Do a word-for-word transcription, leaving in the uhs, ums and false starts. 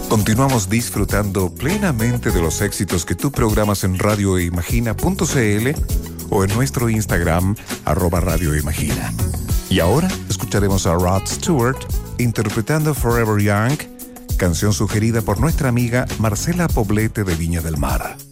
Continuamos disfrutando plenamente de los éxitos que tú programas en radioimagina punto cl o en nuestro Instagram, arroba radioimagina. Y ahora escucharemos a Rod Stewart interpretando Forever Young, canción sugerida por nuestra amiga Marcela Poblete de Viña del Mar.